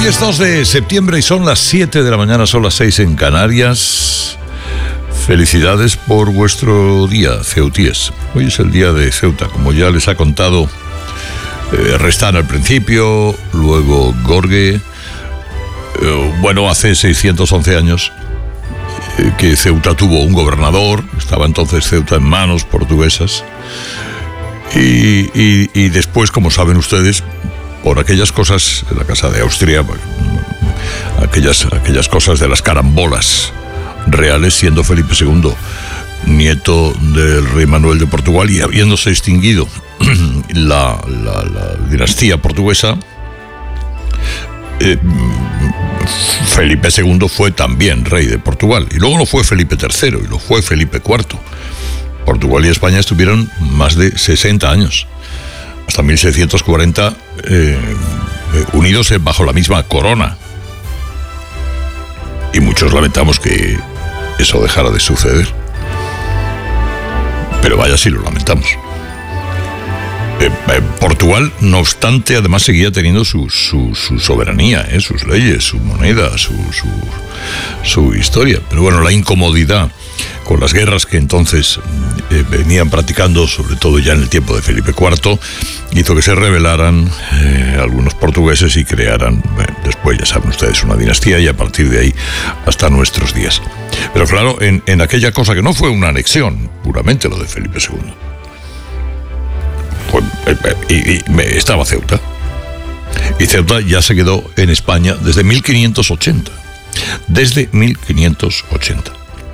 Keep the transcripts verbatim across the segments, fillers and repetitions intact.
Hoy es dos de septiembre y son las siete de la mañana, son las seis en Canarias. Felicidades por vuestro día, ceutíes. Hoy es el día de Ceuta, como ya les ha contado eh, Restán al principio, luego Gorge. Eh, bueno, hace seiscientos once años eh, que Ceuta tuvo un gobernador, estaba entonces Ceuta en manos portuguesas. Y, y, y después, como saben ustedes, por aquellas cosas de la Casa de Austria, aquellas, aquellas cosas de las carambolas reales, siendo Felipe segundo nieto del rey Manuel de Portugal y habiéndose extinguido la, la, la dinastía portuguesa, eh, Felipe segundo fue también rey de Portugal, y luego lo fue Felipe tercero y lo fue Felipe cuarto. Portugal y España estuvieron más de sesenta años, hasta mil seiscientos cuarenta, eh, unidos bajo la misma corona. Y muchos lamentamos que eso dejara de suceder. Pero vaya si lo lamentamos. Eh, eh, Portugal, no obstante, además seguía teniendo su, su, su soberanía, eh, sus leyes, su moneda, su, su, su historia. Pero bueno, la incomodidad con las guerras que entonces eh, venían practicando, sobre todo ya en el tiempo de Felipe cuarto, hizo que se rebelaran eh, algunos portugueses y crearan, bueno, después ya saben ustedes, una dinastía, y a partir de ahí hasta nuestros días. Pero claro, en, en aquella cosa que no fue una anexión, puramente lo de Felipe segundo, pues, eh, y, y me, estaba Ceuta, y Ceuta ya se quedó en España desde mil quinientos ochenta, desde mil quinientos ochenta.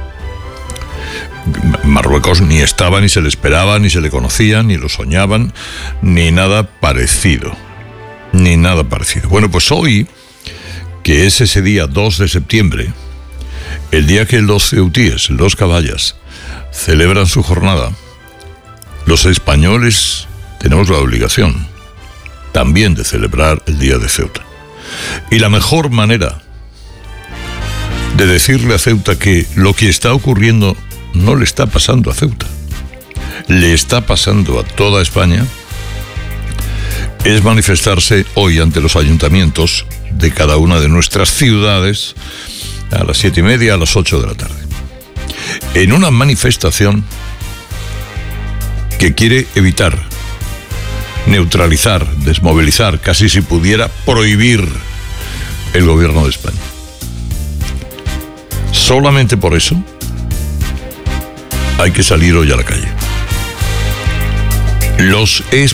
Marruecos ni estaba, ni se le esperaba, ni se le conocía, ni lo soñaban, ni nada parecido. Ni nada parecido. Bueno, pues hoy, que es ese día dos de septiembre, el día que los ceutíes, los caballas, celebran su jornada, los españoles tenemos la obligación también de celebrar el día de Ceuta. Y la mejor manera de decirle a Ceuta que lo que está ocurriendo no le está pasando a Ceuta, le está pasando a toda España, es manifestarse hoy ante los ayuntamientos de cada una de nuestras ciudades a las siete y media, a las ocho de la tarde, en una manifestación que quiere evitar, neutralizar, desmovilizar, casi si pudiera prohibir el gobierno de España. Solamente por eso hay que salir hoy a la calle. Los